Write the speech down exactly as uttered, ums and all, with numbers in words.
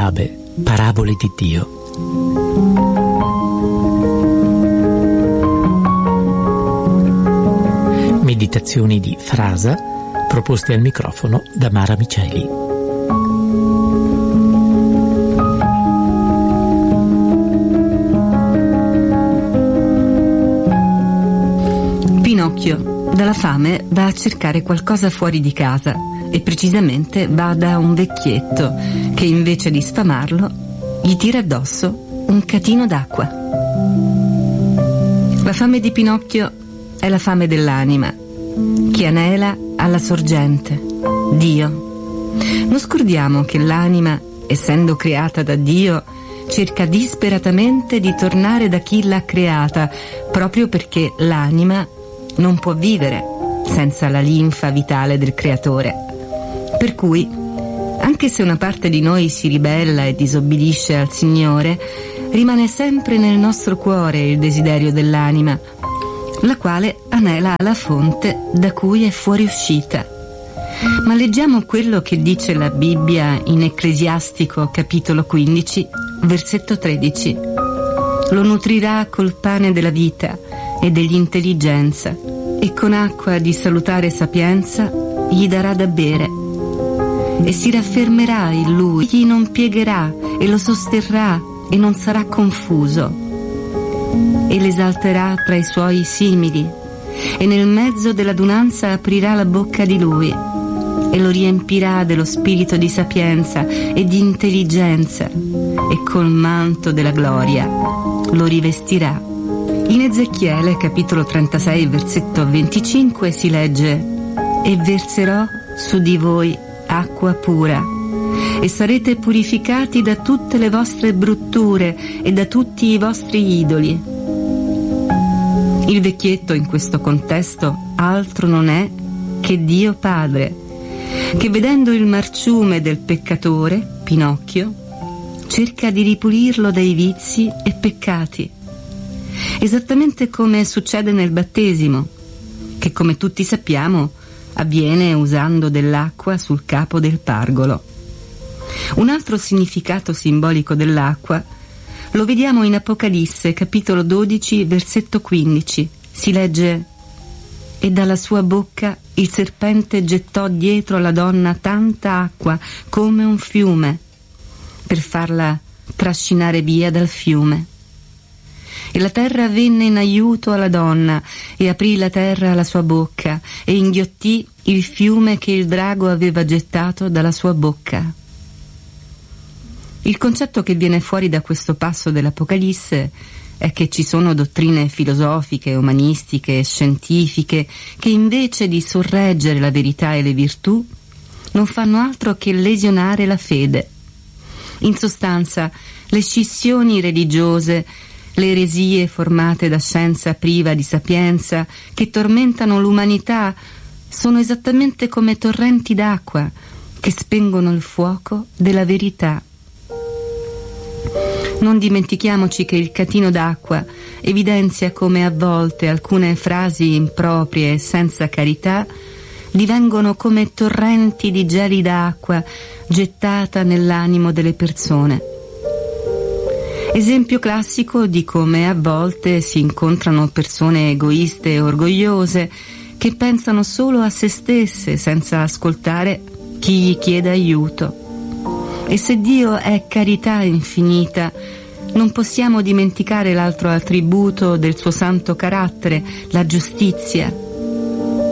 Fiabe, parabole di Dio. Meditazioni di Frasa proposte al microfono da Mara Miceli. Pinocchio, dalla fame, va a cercare qualcosa fuori di casa e precisamente va da un vecchietto che invece di sfamarlo gli tira addosso un catino d'acqua. La fame di Pinocchio è la fame dell'anima che anela alla sorgente, Dio. Non scordiamo che l'anima, essendo creata da Dio, cerca disperatamente di tornare da chi l'ha creata, proprio perché l'anima non può vivere senza la linfa vitale del creatore. Per cui, anche se una parte di noi si ribella e disobbedisce al Signore, rimane sempre nel nostro cuore il desiderio dell'anima, la quale anela alla fonte da cui è fuoriuscita. Ma leggiamo quello che dice la Bibbia in Ecclesiastico capitolo quindici, versetto tredici. Lo nutrirà col pane della vita e dell'intelligenza, e con acqua di salutare sapienza gli darà da bere. E si raffermerà in lui, gli non piegherà e lo sosterrà e non sarà confuso. E l'esalterà tra i suoi simili, e nel mezzo dell'adunanza aprirà la bocca di lui, e lo riempirà dello spirito di sapienza e di intelligenza, e col manto della gloria lo rivestirà. In Ezechiele, capitolo trentasei, versetto venticinque, si legge: e verserò su di voi acqua pura, e sarete purificati da tutte le vostre brutture e da tutti i vostri idoli. Il vecchietto in questo contesto altro non è che Dio Padre, che vedendo il marciume del peccatore, Pinocchio, cerca di ripulirlo dai vizi e peccati. Esattamente come succede nel battesimo, che come tutti sappiamo avviene usando dell'acqua sul capo del pargolo. Un altro significato simbolico dell'acqua lo vediamo in Apocalisse, capitolo dodici, versetto quindici. Si legge: e dalla sua bocca il serpente gettò dietro alla donna tanta acqua come un fiume, per farla trascinare via dal fiume. E la terra venne in aiuto alla donna, e aprì la terra la sua bocca, e inghiottì il fiume che il drago aveva gettato dalla sua bocca. Il concetto che viene fuori da questo passo dell'Apocalisse è che ci sono dottrine filosofiche, umanistiche e scientifiche che invece di sorreggere la verità e le virtù non fanno altro che lesionare la fede. In sostanza, le scissioni religiose, le eresie formate da scienza priva di sapienza che tormentano l'umanità sono esattamente come torrenti d'acqua che spengono il fuoco della verità. Non dimentichiamoci che il catino d'acqua evidenzia come a volte alcune frasi improprie e senza carità divengono come torrenti di gelida acqua gettata nell'animo delle persone. Esempio classico di come a volte si incontrano persone egoiste e orgogliose che pensano solo a se stesse senza ascoltare chi gli chiede aiuto. E se Dio è carità infinita, non possiamo dimenticare l'altro attributo del suo santo carattere, la giustizia.